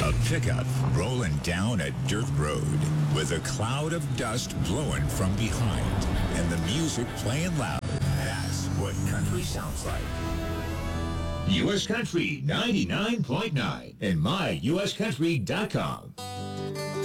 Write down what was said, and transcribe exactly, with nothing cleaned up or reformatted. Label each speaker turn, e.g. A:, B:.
A: A pickup rolling down a dirt road with a cloud of dust blowing from behind and the music playing loud. That's what country sounds like. U S Country ninety-nine point nine and my U S country dot com.